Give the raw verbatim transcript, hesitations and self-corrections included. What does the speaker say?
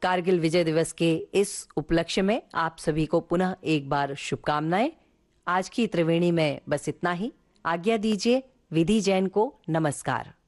कारगिल विजय दिवस के इस उपलक्ष्य में आप सभी को पुनः एक बार शुभकामनाएं। आज की त्रिवेणी में बस इतना ही। आज्ञा दीजिए। विधि जैन को नमस्कार।